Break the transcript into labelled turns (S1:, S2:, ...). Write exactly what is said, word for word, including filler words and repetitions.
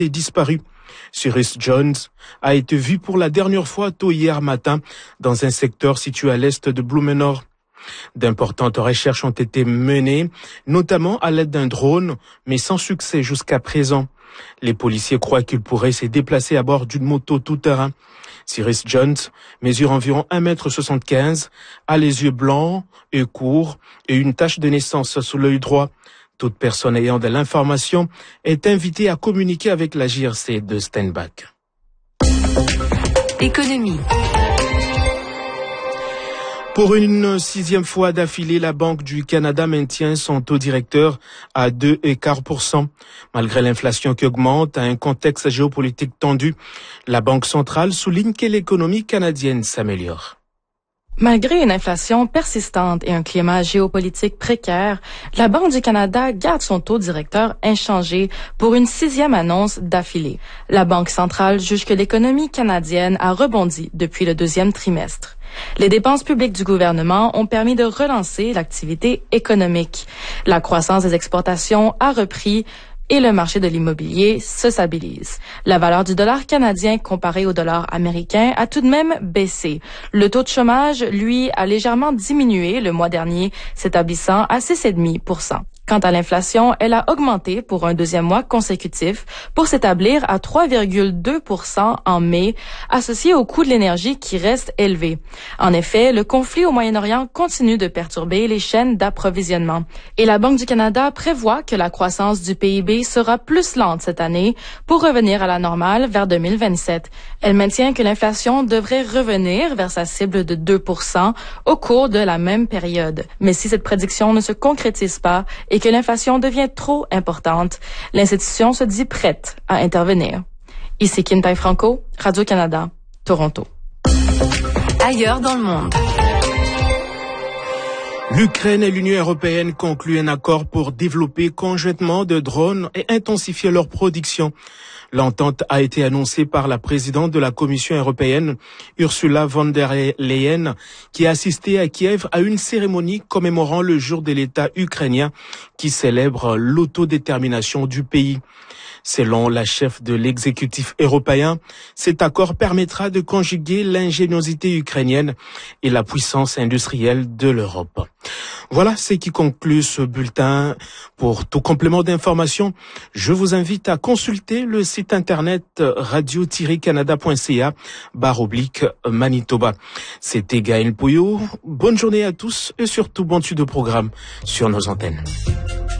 S1: est disparu. Cyrus Jones a été vu pour la dernière fois tôt hier matin dans un secteur situé à l'est de Blumenau. D'importantes recherches ont été menées, notamment à l'aide d'un drone, mais sans succès jusqu'à présent. Les policiers croient qu'il pourrait se déplacer à bord d'une moto tout-terrain. Cyrus Jones mesure environ un mètre soixante-quinze, a les yeux blancs et courts et une tache de naissance sous l'œil droit. Toute personne ayant de l'information est invitée à communiquer avec la J R C de Steinbach.
S2: Économie.
S1: Pour une sixième fois d'affilée, la Banque du Canada maintient son taux directeur à deux virgule quinze pour cent. Malgré l'inflation qui augmente à un contexte géopolitique tendu, la Banque centrale souligne que l'économie canadienne s'améliore.
S3: Malgré une inflation persistante et un climat géopolitique précaire, la Banque du Canada garde son taux directeur inchangé pour une sixième annonce d'affilée. La Banque centrale juge que l'économie canadienne a rebondi depuis le deuxième trimestre. Les dépenses publiques du gouvernement ont permis de relancer l'activité économique. La croissance des exportations a repris et le marché de l'immobilier se stabilise. La valeur du dollar canadien comparé au dollar américain a tout de même baissé. Le taux de chômage, lui, a légèrement diminué le mois dernier, s'établissant à six virgule cinq pour cent. Quant à l'inflation, elle a augmenté pour un deuxième mois consécutif pour s'établir à trois virgule deux pour cent en mai, associé au coût de l'énergie qui reste élevé. En effet, le conflit au Moyen-Orient continue de perturber les chaînes d'approvisionnement. Et la Banque du Canada prévoit que la croissance du P I B sera plus lente cette année pour revenir à la normale vers deux mille vingt-sept. Elle maintient que l'inflation devrait revenir vers sa cible de deux pour cent au cours de la même période. Mais si cette prédiction ne se concrétise pas et que l'inflation devient trop importante, l'institution se dit prête à intervenir. Ici Kintai Franco, Radio-Canada, Toronto.
S2: Ailleurs dans le monde.
S1: L'Ukraine et l'Union européenne concluent un accord pour développer conjointement de drones et intensifier leur production. L'entente a été annoncée par la présidente de la Commission européenne, Ursula von der Leyen, qui a assisté à Kiev à une cérémonie commémorant le jour de l'État ukrainien qui célèbre l'autodétermination du pays. Selon la chef de l'exécutif européen, cet accord permettra de conjuguer l'ingéniosité ukrainienne et la puissance industrielle de l'Europe. Voilà ce qui conclut ce bulletin. Pour tout complément d'information, je vous invite à consulter le site internet radio tiret canada point c a barre oblique Manitoba. C'était Gaël Pouillot. Bonne journée à tous et surtout bon dessus de programme sur nos antennes.